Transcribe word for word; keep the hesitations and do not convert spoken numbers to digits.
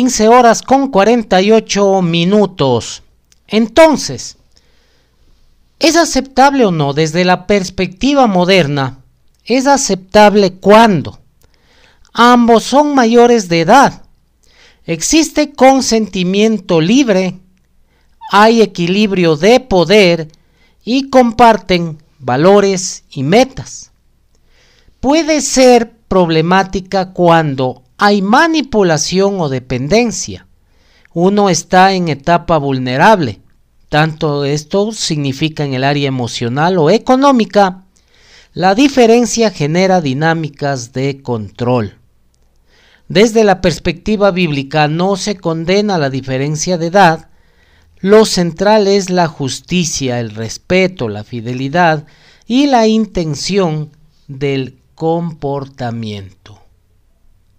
quince horas con cuarenta y ocho minutos. Entonces, ¿es aceptable o no desde la perspectiva moderna? Es aceptable cuando ambos son mayores de edad, existe consentimiento libre, hay equilibrio de poder y comparten valores y metas. Puede ser problemática cuando hay manipulación o dependencia. Uno está en etapa vulnerable, tanto esto significa en el área emocional o económica. La diferencia genera dinámicas de control. Desde la perspectiva bíblica no se condena la diferencia de edad. Lo central es la justicia, el respeto, la fidelidad y la intención del comportamiento.